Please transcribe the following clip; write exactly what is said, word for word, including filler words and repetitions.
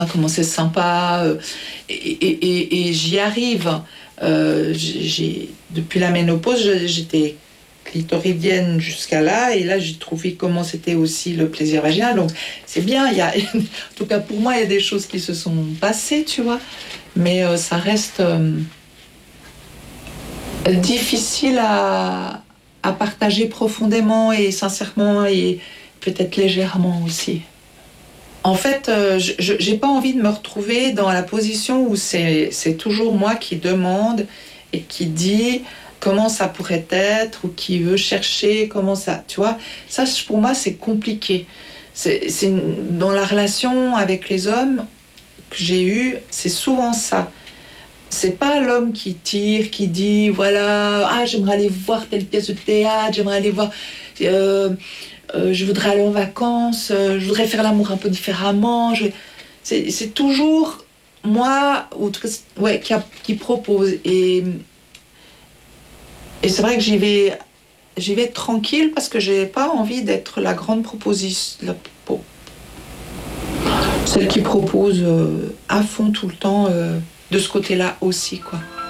comment c'est sympa, euh, et, et, et, et j'y arrive. Euh, j'ai, depuis la ménopause, j'étais clitoridienne jusqu'à là, et là j'ai trouvé comment c'était aussi le plaisir vaginal, donc c'est bien, il y a, en tout cas pour moi, il y a des choses qui se sont passées, tu vois, mais euh, ça reste euh, difficile à, à partager profondément et sincèrement, et peut-être légèrement aussi. En fait, euh, je j'ai pas envie de me retrouver dans la position où c'est c'est toujours moi qui demande et qui dit comment ça pourrait être ou qui veut chercher comment ça, tu vois. Ça, pour moi, c'est compliqué. C'est c'est dans la relation avec les hommes que j'ai eue, c'est souvent ça. C'est pas l'homme qui tire, qui dit voilà, ah j'aimerais aller voir telle pièce de théâtre, j'aimerais aller voir. Euh, Euh, je voudrais aller en vacances, euh, je voudrais faire l'amour un peu différemment. Je... C'est, c'est toujours moi, ou en tout cas, ouais, qui, a, qui propose. Et, et c'est vrai que j'y vais, j'y vais tranquille parce que j'ai pas envie d'être la grande proposition, la, celle qui propose euh, à fond tout le temps euh, de ce côté-là aussi, quoi.